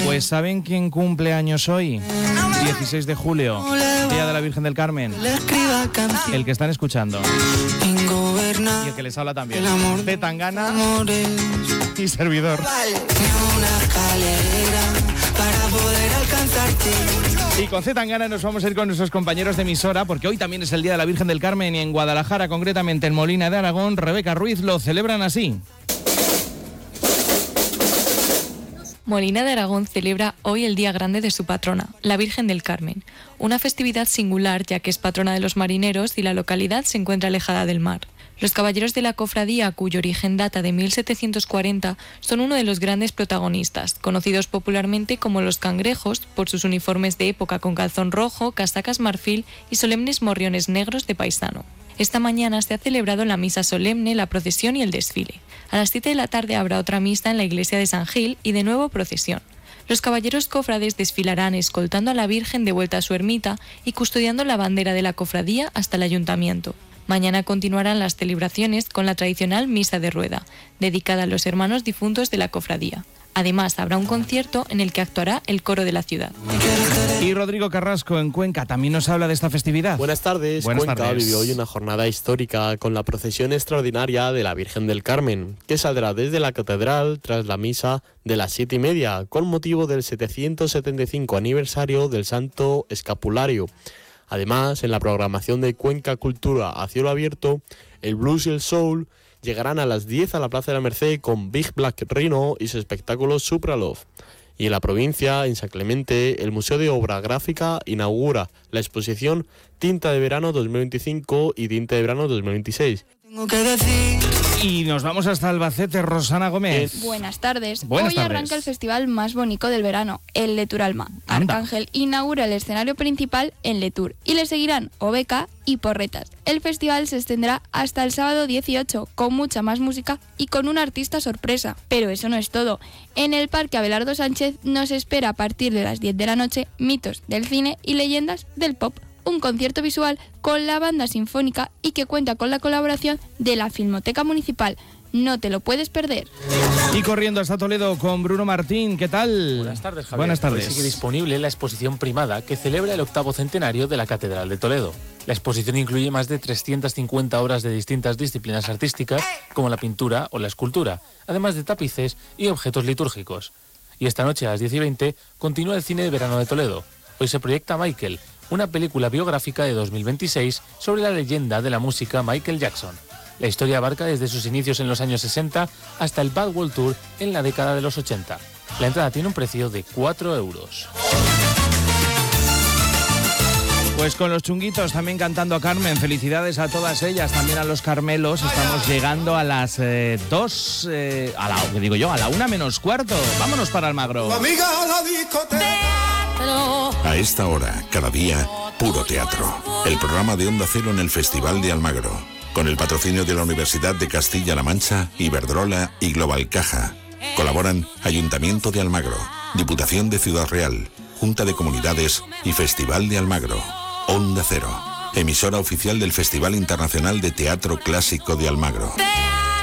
Pues ¿saben quién cumple años hoy? 16 de julio, Día de la Virgen del Carmen. El que están escuchando. Y el que les habla también. Z Tangana y servidor. Y con Z Tangana nos vamos a ir con nuestros compañeros de emisora, porque hoy también es el Día de la Virgen del Carmen y en Guadalajara, concretamente en Molina de Aragón, Rebeca Ruiz, lo celebran así. Molina de Aragón celebra hoy el día grande de su patrona, la Virgen del Carmen, una festividad singular ya que es patrona de los marineros y la localidad se encuentra alejada del mar. Los caballeros de la cofradía, cuyo origen data de 1740, son uno de los grandes protagonistas, conocidos popularmente como los cangrejos por sus uniformes de época con calzón rojo, casacas marfil y solemnes morriones negros de paisano. Esta mañana se ha celebrado la misa solemne, la procesión y el desfile. A las 7 de la tarde habrá otra misa en la iglesia de San Gil y de nuevo procesión. Los caballeros cofrades desfilarán escoltando a la Virgen de vuelta a su ermita y custodiando la bandera de la cofradía hasta el ayuntamiento. Mañana continuarán las celebraciones con la tradicional misa de rueda, dedicada a los hermanos difuntos de la cofradía. Además, habrá un concierto en el que actuará el coro de la ciudad. Y Rodrigo Carrasco en Cuenca también nos habla de esta festividad. Buenas tardes. Cuenca vivió hoy una jornada histórica con la procesión extraordinaria de la Virgen del Carmen, que saldrá desde la catedral tras la misa de las 7:30, con motivo del 775 aniversario del Santo Escapulario. Además, en la programación de Cuenca Cultura a cielo abierto, el blues y el soul llegarán a las 10 a la Plaza de la Merced con Big Black Rhino y su espectáculo Supralove. Y en la provincia, en San Clemente, el Museo de Obra Gráfica inaugura la exposición Tinta de Verano 2025 y Tinta de Verano 2026. Y nos vamos hasta Albacete, Rosana Gómez. Buenas tardes. Buenas Hoy tardes. arranca el festival más bonito del verano, el Leturalma. Anda. Arcángel inaugura el escenario principal en Letur y le seguirán Obeca y Porretas. El festival se extenderá hasta el sábado 18 con mucha más música y con un artista sorpresa. Pero eso no es todo. En el Parque Abelardo Sánchez nos espera a partir de las 10 de la noche mitos del cine y leyendas del pop. Un concierto visual con la banda sinfónica y que cuenta con la colaboración de la Filmoteca Municipal. No te lo puedes perder. Y corriendo hasta Toledo con Bruno Martín, ¿qué tal? Buenas tardes, Javier. Buenas tardes. Hoy sigue disponible la exposición primada que celebra el 8º centenario de la Catedral de Toledo. La exposición incluye más de 350 obras de distintas disciplinas artísticas, como la pintura o la escultura, además de tapices y objetos litúrgicos. Y esta noche a las 10:20 continúa el cine de verano de Toledo. Hoy se proyecta Michael, una película biográfica de 2026 sobre la leyenda de la música Michael Jackson. La historia abarca desde sus inicios en los años 60 hasta el Bad World Tour en la década de los 80. La entrada tiene un precio de 4 euros. Pues con los chunguitos también cantando a Carmen. Felicidades a todas ellas, también a los Carmelos. Estamos llegando a las 2, a la 1 menos cuarto. Vámonos para Almagro. A esta hora, cada día, puro teatro. El programa de Onda Cero en el Festival de Almagro. Con el patrocinio de la Universidad de Castilla-La Mancha, Iberdrola y Global Caja. Colaboran Ayuntamiento de Almagro, Diputación de Ciudad Real, Junta de Comunidades y Festival de Almagro. Onda Cero, emisora oficial del Festival Internacional de Teatro Clásico de Almagro.